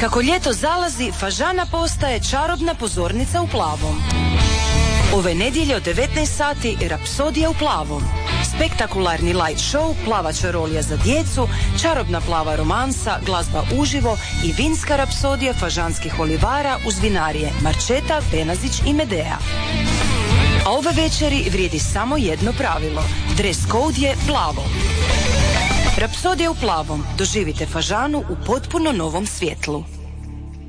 Kako ljeto zalazi, Fažana postaje čarobna pozornica u plavom. Ove nedjelje od 19 sati Rapsodija u plavom. Spektakularni light show, plava čarolija za djecu, čarobna plava romansa, glazba uživo i vinska rapsodija fažanskih olivara uz vinarije Marčeta, Benazić i Medea. A ove večeri vrijedi samo jedno pravilo. Dress code je plavo. Rapsodija u plavom. Doživite Fažanu u potpuno novom svjetlu.